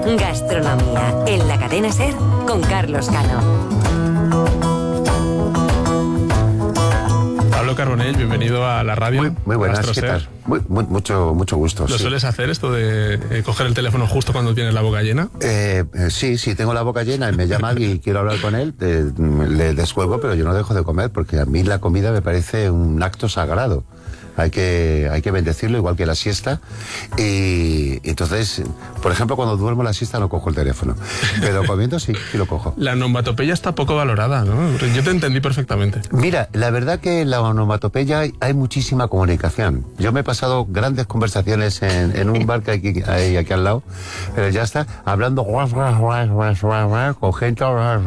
Gastronomía en la cadena SER con Carlos Cano. Pablo Carbonell, bienvenido a la radio. Muy buenas, ¿qué tal? Mucho gusto. ¿Lo sueles hacer esto de coger el teléfono justo cuando tienes la boca llena? Sí, tengo la boca llena y me llama alguien y quiero hablar con él, le descuelgo, pero yo no dejo de comer porque a mí la comida me parece un acto sagrado. Hay que bendecirlo igual que la siesta. Y entonces, por ejemplo, cuando duermo la siesta no cojo el teléfono, pero comiendo sí lo cojo. La onomatopeya está poco valorada, ¿no? Yo te entendí perfectamente. Mira, la verdad que en la onomatopeya hay muchísima comunicación. Yo me he pasado grandes conversaciones en un bar que hay aquí al lado, pero ya está, hablando con gente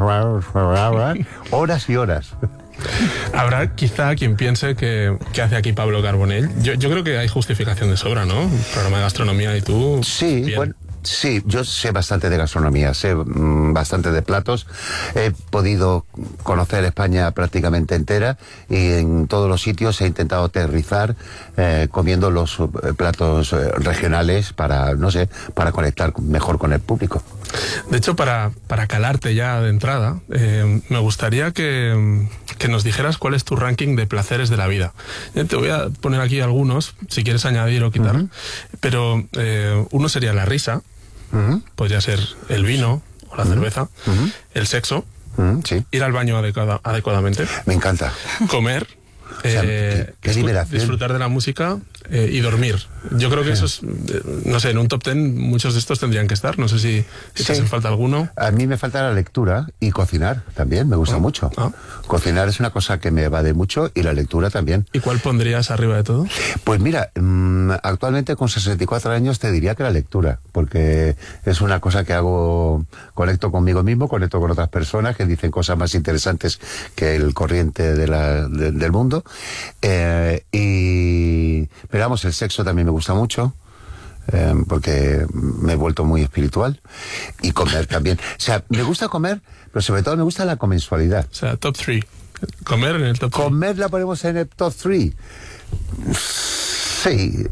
horas y horas. Habrá quizá quien piense que hace aquí Pablo Carbonell. Yo creo que hay justificación de sobra, ¿no? Un programa de gastronomía y tú... Sí, bien. Bueno, sí, yo sé bastante de gastronomía, sé bastante de platos. He podido conocer España prácticamente entera y en todos los sitios he intentado aterrizar comiendo los platos regionales para conectar mejor con el público. De hecho, para calarte ya de entrada, me gustaría que nos dijeras cuál es tu ranking de placeres de la vida. Te voy a poner aquí algunos, si quieres añadir o quitar, pero uno sería la risa, podría ser el vino o la cerveza, el sexo, ir al baño adecuadamente. Me encanta. Comer. Qué liberación. Disfrutar de la música y dormir. Yo creo que eso es, no sé, en un top 10 muchos de estos tendrían que estar. No sé si te hace falta alguno. A mí me falta la lectura y cocinar también, me gusta mucho. Cocinar es una cosa que me evade mucho y la lectura también. ¿Y cuál pondrías arriba de todo? Pues mira, actualmente con 64 años te diría que la lectura, porque es una cosa que hago, conecto conmigo mismo, conecto con otras personas que dicen cosas más interesantes que el corriente del mundo. Pero vamos, el sexo también me gusta mucho, porque me he vuelto muy espiritual. Y comer también. O sea, me gusta comer, pero sobre todo me gusta la comensualidad. O sea, top 3. Comer en el top 3. Comer la ponemos en el top 3. Sí,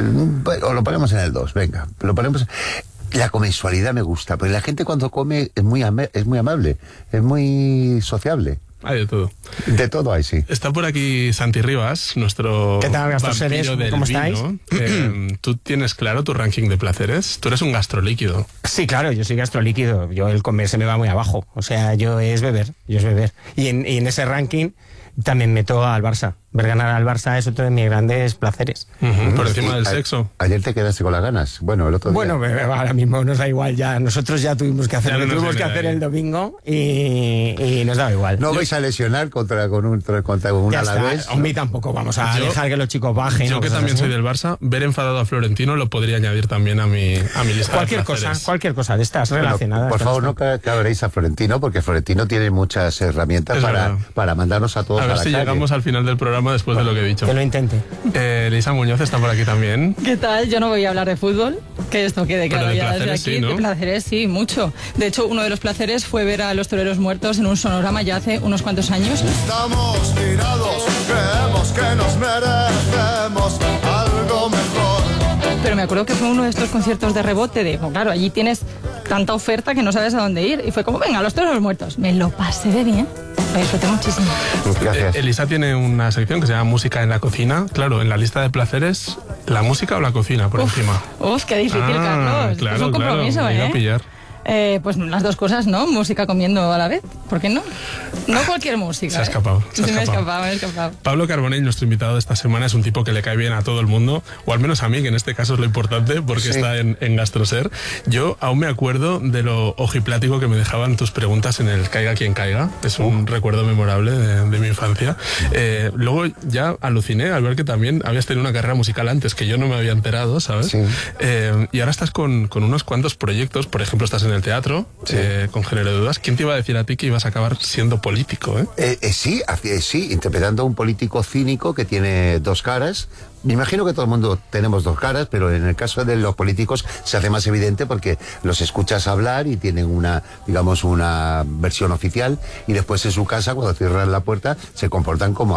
o lo ponemos en el 2, venga. Lo ponemos. La comensualidad me gusta, porque la gente cuando come es muy amable, es muy sociable. Hay de todo. De todo hay, sí. Está por aquí Santi Rivas, nuestro ¿qué tal, gastroseres? Del ¿Cómo vino. estáis? ¿Tú tienes claro tu ranking de placeres? Tú eres un gastrolíquido. Sí, claro, yo soy gastrolíquido. Yo el comer se me va muy abajo. O sea, yo es beber. Y en ese ranking también meto al Barça. Ver ganar al Barça es otro de mis grandes placeres. Por encima del sexo. Ayer te quedaste con las ganas. Bueno, el otro día. Bueno, ahora mismo nos da igual ya. Nosotros ya tuvimos que hacer lo que tuvimos que hacer el domingo y nos da igual. No vais a lesionar contra un Alavés. A mí tampoco vamos a dejar que los chicos bajen. Yo que también soy del Barça, ver enfadado a Florentino lo podría añadir también a mi lista cualquier de placeres. Cualquier cosa de estas relacionadas. Por favor, no cabréis a Florentino, porque Florentino tiene muchas herramientas para mandarnos a todos a la calle. A ver si llegamos al final del programa después de lo que he dicho. Que lo intente. Lisa Muñoz está por aquí también. ¿Qué tal? Yo no voy a hablar de fútbol, que esto quede claro ya desde aquí. Sí, ¿no? De placeres, sí, mucho. De hecho, uno de los placeres fue ver a los toreros muertos en un sonorama ya hace unos cuantos años. Estamos tirados, creemos que nos merecemos algo mejor. Pero me acuerdo que fue uno de estos conciertos de rebote de, claro, allí tienes tanta oferta que no sabes a dónde ir. Y fue como, venga, los toreros muertos. Me lo pasé de bien. Me disfruté muchísimo. Gracias. Elisa tiene una sección que se llama Música en la cocina. Claro, en la lista de placeres, ¿la música o la cocina por encima? Qué difícil, Carlos. Claro, es un compromiso, claro, ¿eh? Pillar. Pues las dos cosas, ¿no? Música comiendo a la vez. ¿Por qué no? No cualquier música. Se ha escapado. Me he escapado. Pablo Carbonell, nuestro invitado de esta semana, es un tipo que le cae bien a todo el mundo, o al menos a mí, que en este caso es lo importante, porque está en Gastroser. Yo aún me acuerdo de lo ojiplático que me dejaban tus preguntas en el Caiga quien caiga. Es un recuerdo memorable de mi infancia. Luego ya aluciné al ver que también habías tenido una carrera musical antes, que yo no me había enterado, ¿sabes? Sí. Y ahora estás con unos cuantos proyectos. Por ejemplo, estás en el teatro, con Género de Dudas. ¿Quién te iba a decir a ti que ibas a acabar siendo político? Sí, interpretando a un político cínico que tiene dos caras. Me imagino que todo el mundo tenemos dos caras, pero en el caso de los políticos se hace más evidente porque los escuchas hablar y tienen una versión oficial, y después en su casa, cuando cierran la puerta, se comportan como